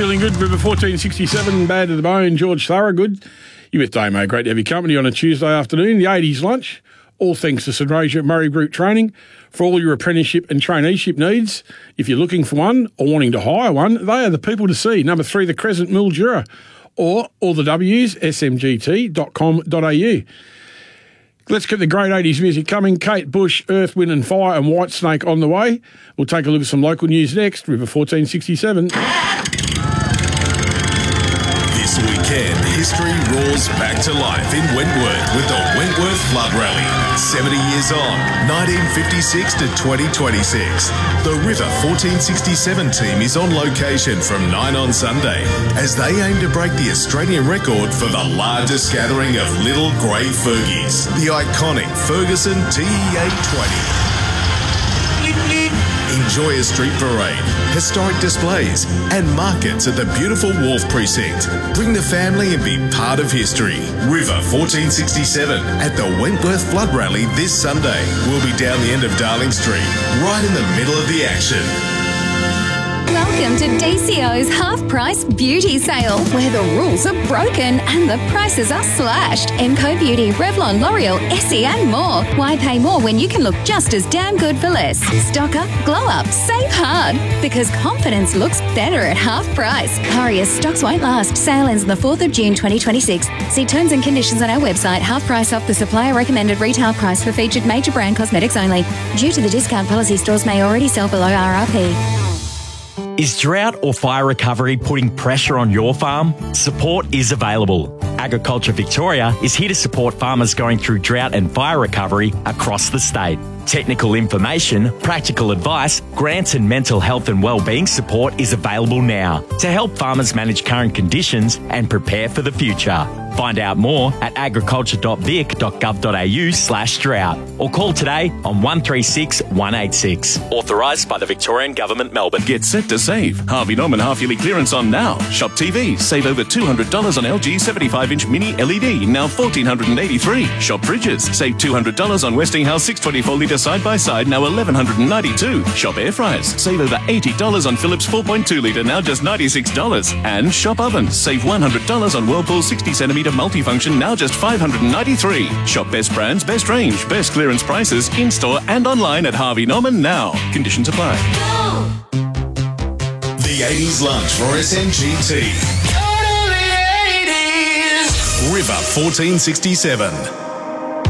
Feeling good, River 1467, bad to the bone, George Thorogood. You with Damo, great to have your company on a Tuesday afternoon, the 80s lunch. All thanks to St Roger Murray Group Training. For all your apprenticeship and traineeship needs, if you're looking for one or wanting to hire one, they are the people to see. Number 3, the Crescent, Mildura, or all the W's, smgt.com.au. Let's get the great 80s music coming. Kate Bush, Earth, Wind and Fire and Whitesnake on the way. We'll take a look at some local news next. River 1467. This weekend, history roars back to life in Wentworth with the Wentworth Flood Rally. 70 years on, 1956 to 2026. The River 1467 team is on location from 9 on Sunday as they aim to break the Australian record for the largest gathering of little grey Fergies, the iconic Ferguson TEA 20. Enjoy a street parade, historic displays and markets at the beautiful Wharf Precinct. Bring the family and be part of history. River 1467 at the Wentworth Flood Rally this Sunday. We'll be down the end of Darling Street, right in the middle of the action. Welcome to DCO's half-price beauty sale, where the rules are broken and the prices are slashed. Emco Beauty, Revlon, L'Oreal, Essie and more. Why pay more when you can look just as damn good for less? Stock up, glow up, save hard. Because confidence looks better at half price. Hurry as stocks won't last. Sale ends on the 4th of June 2026. See terms and conditions on our website. Half price off the supplier recommended retail price for featured major brand cosmetics only. Due to the discount policy, stores may already sell below RRP. Is drought or fire recovery putting pressure on your farm? Support is available. Agriculture Victoria is here to support farmers going through drought and fire recovery across the state. Technical information, practical advice, grants and mental health and wellbeing support is available now to help farmers manage current conditions and prepare for the future. Find out more at agriculture.vic.gov.au/drought or call today on 136 186. Authorised by the Victorian Government, Melbourne. Get set to save. Harvey Norman half-yearly clearance on now. Shop TV. Save over $200 on LG 75-inch mini LED, now $1,483. Shop fridges. Save $200 on Westinghouse 624-litre side-by-side, now $1,192. Shop air fryers. Save over $80 on Philips 4.2-litre, now just $96. And shop ovens. Save $100 on Whirlpool 60cm multifunction, now just $593. Shop best brands, best range, best clearance prices in-store and online at Harvey Norman now. Conditions apply. The 80s lunch for SMGT. River 1467.